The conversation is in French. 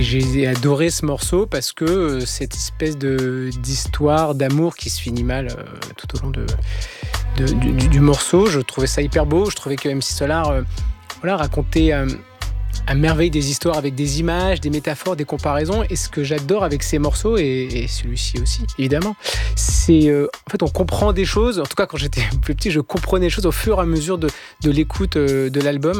Et j'ai adoré ce morceau parce que cette espèce d'histoire d'amour qui se finit mal tout au long du morceau, je trouvais ça hyper beau. Je trouvais que MC Solar racontait à merveille des histoires avec des images, des métaphores, des comparaisons. Et ce que j'adore avec ces morceaux, et celui-ci aussi, évidemment, c'est en fait on comprend des choses. En tout cas, quand j'étais plus petit, je comprenais des choses au fur et à mesure de l'écoute de l'album.